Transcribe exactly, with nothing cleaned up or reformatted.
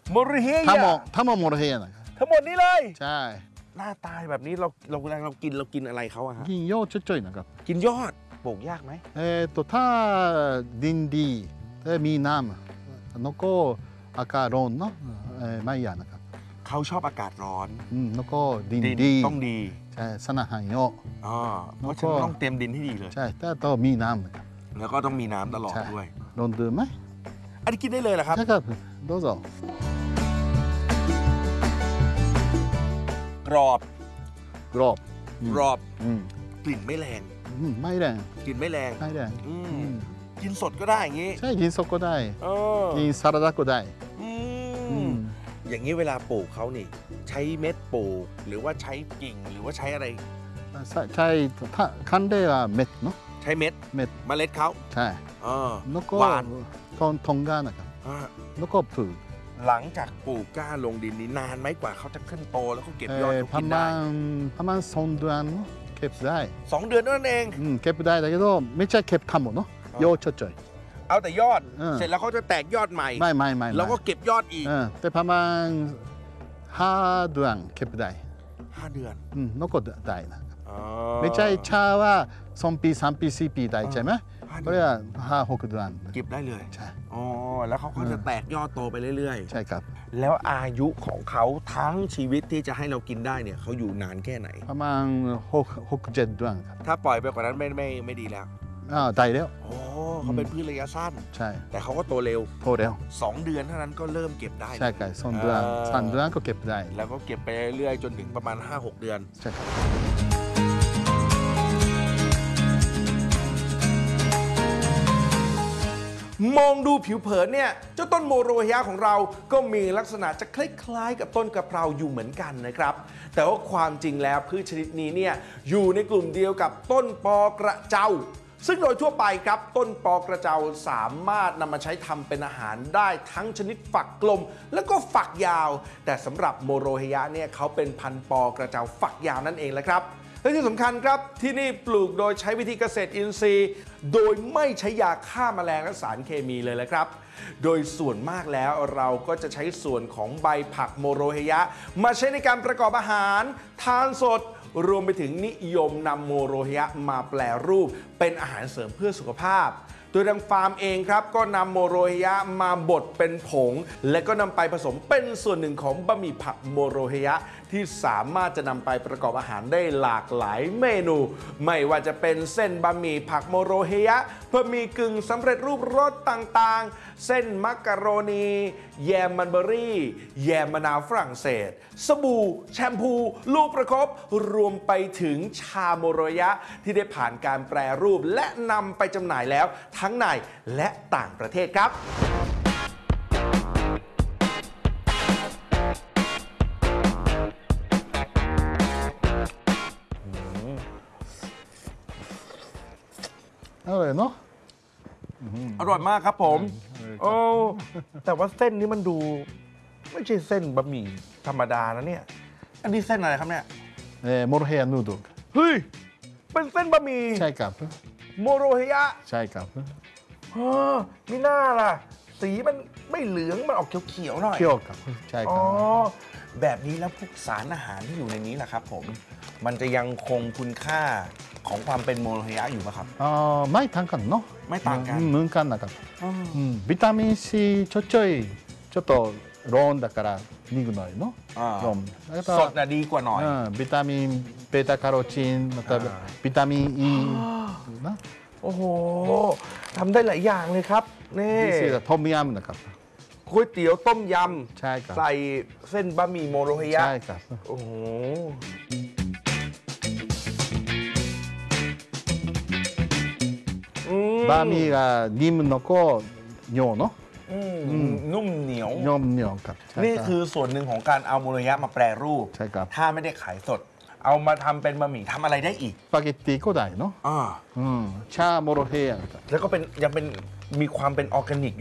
โมโรเฮยะทั้งหมดทั้งหมดโมโรเฮยะนะครับทั้งหมดนี้เลยใช่หน้าตายแบบนี้เราเราเวลาเรากินเรากินอะไรเขาอะฮะกินยอดช่วยๆนะครับกินยอดปลูกยากไหมเอ่อตัวถ้าดินดีแต่มีน้ำแล้วก็อากาศร้อนเนาะเอ่อไม่ยากนะครับเขาชอบอากาศร้อนอืมแล้วก็ดินดีต้องดีใช่สารอาหารเยอะอ๋อเพราะฉะนั้นต้องเตรียมดินให้ดีเลยใช่แต่ต้องมีน้ำนะครับแล้วก็ต้องมีน้ำตลอดด้วยลองดื่มไหมอันนี้กินได้เลยเหรอครับใช่ครับどうぞกรอบกรอบกรอบอืมกลิ่นไม่แรงอืมไม่แรงกลิ่นไม่แรงไม่แรงอืมกินสดก็ได้อย่างนี้ใช่กินสดก็ได้กินสลัดก็ได้อืมอย่างนี้เวลาปลูกเขานี่ใช้เม็ดปลูกหรือว่าใช้กิ่งหรือว่าใช้อะไรใช่ถ้าคันเดว่าเม็ดเนาะใช้เม็ดเม็ดเมล็ดเขาใช่แล้วก็หวานทองทองก้านะครับแล้วก็ผืนหลังจากปลูกก้าลงดินนี่นานไหมกว่าเขาจะขึ้นโตแล้วเขาเก็บยอดเขากินได้ประมาณสองเดือนเก็บได้สองเดือนนั่นเองเก็บได้แต่ก็ไม่ใช่เก็บทั้งหมดเนาะยอดช่วยๆเอาแต่ยอดเสร็จแล้วเขาจะแตกยอดใหม่ไม่ไม่ไม่แล้วก็เก็บยอดอีกแต่ประมาณห้าเดือนเก็บได้ห้าเดือนแล้วก็ได้นะไม่ใช่ชาว่าสองปีสามปีสี่ปีได้ใช่ไหมก็เลยห้าหกเดือนเก็บได้เลยใช่อ๋อแล้วเขาก็จะแตกยอดโตไปเรื่อยๆใช่ครับแล้วอายุของเขาทั้งชีวิตที่จะให้เรากินได้เนี่ยเขาอยู่นานแค่ไหนประมาณหกหกเจ็ดเดือนครับถ้าปล่อยไปกว่านั้นไม่ไม่ไม่ดีแล้วอ่าได้แล้วโอ้เขาเป็นพืชระยะสั้นใช่แต่เขาก็โตเร็วโตเร็วสองเดือนเท่านั้นก็เริ่มเก็บได้ใช่ครับสองเดือนสามเดือนก็เก็บได้แล้วก็เก็บไปเรื่อยๆจนถึงประมาณ ห้าหก เดือนใช่ครับมองดูผิวเผินเนี่ยเจ้าต้นโมโรเฮยะของเราก็มีลักษณะจะคล้ายๆกับต้นกะเพราอยู่เหมือนกันนะครับแต่ว่าความจริงแล้วพืชชนิดนี้เนี่ยอยู่ในกลุ่มเดียวกับต้นปอกระเจ้าซึ่งโดยทั่วไปครับต้นปอกระเจ้าสามารถนำมาใช้ทำเป็นอาหารได้ทั้งชนิดฝักกลมแล้วก็ฝักยาวแต่สำหรับโมโรเฮยะเนี่ยเขาเป็นพันธุ์ปอกระเจ้าฝักยาวนั่นเองแหละครับและที่สำคัญครับที่นี่ปลูกโดยใช้วิธีเกษตรอินทรีย์โดยไม่ใช้ยาฆ่าแมลงและสารเคมีเลยแหละครับโดยส่วนมากแล้วเราก็จะใช้ส่วนของใบผักโมโรเฮยะมาใช้ในการประกอบอาหารทานสดรวมไปถึงนิยมนำโมโรเฮยะมาแปรรูปเป็นอาหารเสริมเพื่อสุขภาพโดยทางฟาร์มเองครับก็นำโมโรเฮยะมาบดเป็นผงและก็นำไปผสมเป็นส่วนหนึ่งของบะหมี่ผักโมโรเฮยะที่สามารถจะนำไปประกอบอาหารได้หลากหลายเมนูไม่ว่าจะเป็นเส้นบะหมี่ผักโมโรเฮยะบะหมี่กึ่งสำเร็จรูปรสต่างๆเส้นมักกะโรนีแยมมันเบอรี่แยมมะนาวฝรั่งเศสสบู่แชมพูลูกประคบรวมไปถึงชาโมโรเฮยะที่ได้ผ่านการแปรรูปและนำไปจำหน่ายแล้วทั้งในและต่างประเทศครับอร่อยเนาะอร่อยมากครับผมโอ้แต่ว่าเส้นนี้มันดูไม่ใช่เส้นบะหมี่ธรรมดานะเนี่ยอันนี้เส้นอะไรครับเนี่ยเอ่อโมโรเฮยะนูโดเฮ้ยเป็นเส้นบะหมี่ใช่ครับโมโรเฮยะใช่ครับเออมีหน้าล่ะสีมันไม่เหลืองมันออกเขียวๆหน่อยเขียวครับใช่ครับอ๋อแบบนี้แล้วพวกสารอาหารที่อยู่ในนี้ล่ะครับผมมันจะยังคงคุณค่าของความเป็นโมโรเฮยะอยู่ไหมครับอ๋อไม่ต่างกันเนาะไม่ต่างกันเหมือนกันนะครับวิตามินซีちょちょいちょっとร้อนだからนิดหน่อยเนาะสดน่ะดีกว่าหน่อยวิตามินเบต้าแคโรทีนแล้วก็วิตามินอีนะโอ้โหทำได้หลายอย่างเลยครับนี่ต้มยำนะครับก๋วยเตี๋ยวต้มยำใช่ครับใส่เส้นบะหมี่โมโรเฮยะใช่ครับโอ้โหบะหมี่がนิ่มแล้วก็เหนียวเนาะนุ่มเหนียวนุ่มเหนียวครับนี่คือส่วนหนึ่งของการเอาโมโรเฮยะมาแปรรูปใช่ครับถ้าไม่ได้ขายสดเอามาทำเป็นบะหมี่ทำอะไรได้อีกสปาเกตตีก็ได้เนาะชาโมโรเฮยะแล้วก็เป็นยังเป็นมีความเป็นออร์แกนิก